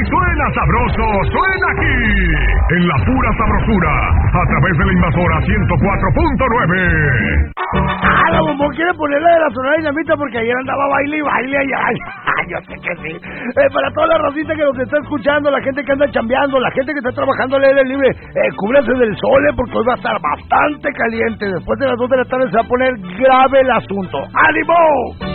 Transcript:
suena sabroso, suena aquí, en la pura sabrosura, a través de la Invasora 104.9. La bombón quiere ponerle de la Sonora Dinamita porque ayer andaba baile y baile allá. Yo sé que sí. Para toda la racita que nos está escuchando, la gente que anda chambeando, la gente que está trabajando al aire libre, cúbranse del sol, porque hoy va a estar bastante caliente. Después de las 2 de la tarde se va a poner grave el asunto. ¡Ánimo!